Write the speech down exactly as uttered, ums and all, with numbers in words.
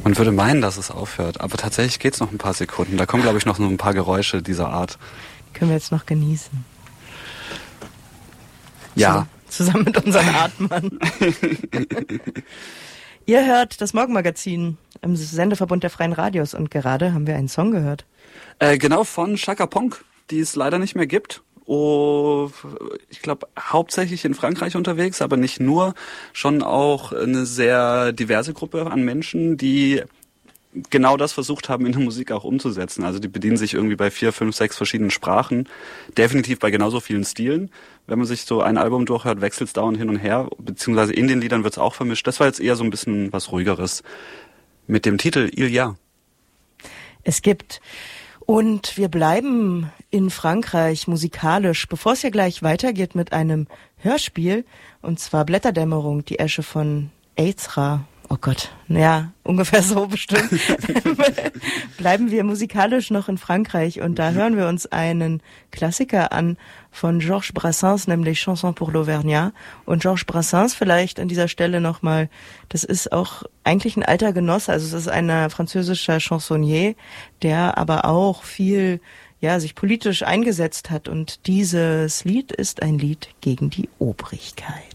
Man würde meinen, dass es aufhört, aber tatsächlich geht es noch ein paar Sekunden. Da kommen, glaube ich, noch so ein paar Geräusche dieser Art. Können wir jetzt noch genießen. Ja. So, zusammen mit unseren Atmern. Ihr hört das Morgenmagazin im Sendeverbund der Freien Radios und gerade haben wir einen Song gehört. Äh, genau, von Chaka Ponk, die es leider nicht mehr gibt. Oh, ich glaube, hauptsächlich in Frankreich unterwegs, aber nicht nur. Schon auch eine sehr diverse Gruppe an Menschen, die genau das versucht haben, in der Musik auch umzusetzen. Also die bedienen sich irgendwie bei vier, fünf, sechs verschiedenen Sprachen. Definitiv bei genauso vielen Stilen. Wenn man sich so ein Album durchhört, wechselt es dauernd hin und her. Beziehungsweise in den Liedern wird es auch vermischt. Das war jetzt eher so ein bisschen was Ruhigeres. Mit dem Titel Il y a. Es gibt... Und wir bleiben in Frankreich musikalisch, bevor es ja gleich weitergeht mit einem Hörspiel, und zwar Blätterdämmerung, die Esche von Ezra. Oh Gott, ja, ungefähr so bestimmt. Bleiben wir musikalisch noch in Frankreich und da hören wir uns einen Klassiker an von Georges Brassens, nämlich Chanson pour l'Auvergnat. Und Georges Brassens vielleicht an dieser Stelle nochmal, das ist auch eigentlich ein alter Genosse, also es ist ein französischer Chansonnier, der aber auch viel, ja, sich politisch eingesetzt hat und dieses Lied ist ein Lied gegen die Obrigkeit.